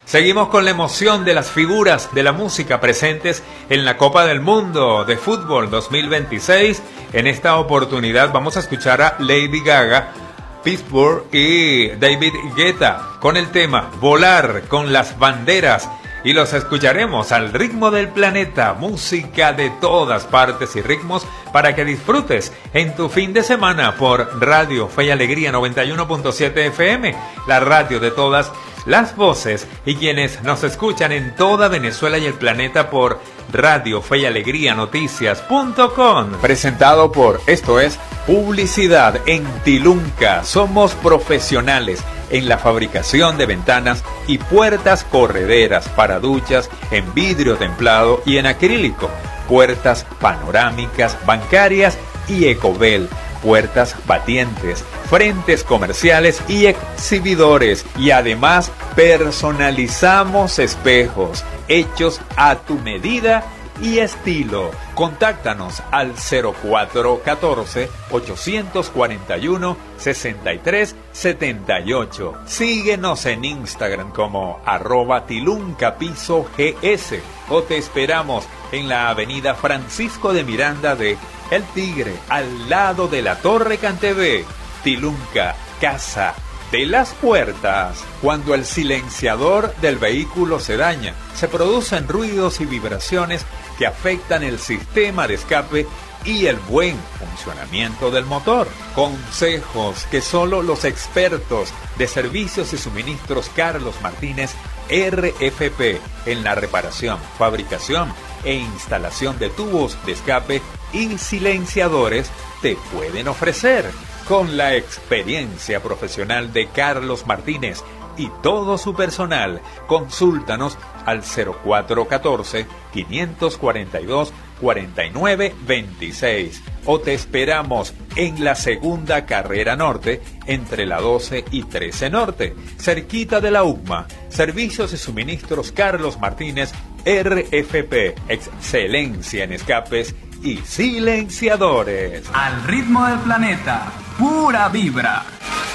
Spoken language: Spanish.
Seguimos con la emoción de las figuras de la música presentes en la Copa del Mundo de Fútbol 2026. En esta oportunidad vamos a escuchar a Lady Gaga, Pitbull y David Guetta con el tema Volar con las banderas. Y los escucharemos al ritmo del planeta, música de todas partes y ritmos para que disfrutes en tu fin de semana por Radio Fe y Alegría 91.7 FM, la radio de todas las voces, y quienes nos escuchan en toda Venezuela y el planeta por Radio Fe y Alegría Noticias.com. Presentado por Esto es Publicidad en Tilunca. Somos profesionales en la fabricación de ventanas y puertas correderas para duchas en vidrio templado y en acrílico, puertas panorámicas, bancarias y Ecobel, puertas batientes, frentes comerciales y exhibidores, y además personalizamos espejos hechos a tu medida y estilo. Contáctanos al 0414-841-6378. Síguenos en Instagram como @tiluncapisogs o te esperamos en la avenida Francisco de Miranda de El Tigre, al lado de la Torre Cantebé. Tilunca, casa de las puertas. Cuando el silenciador del vehículo se daña, se producen ruidos y vibraciones que afectan el sistema de escape y el buen funcionamiento del motor. Consejos que solo los expertos de servicios y suministros Carlos Martínez RFP en la reparación, fabricación e instalación de tubos de escape y silenciadores te pueden ofrecer. Con la experiencia profesional de Carlos Martínez y todo su personal, consúltanos al 0414-542-4926 o te esperamos en la segunda carrera norte entre la 12 y 13 norte, cerquita de la UCMA. Servicios y suministros Carlos Martínez RFP, excelencia en escapes y silenciadores. Al ritmo del planeta, pura vibra.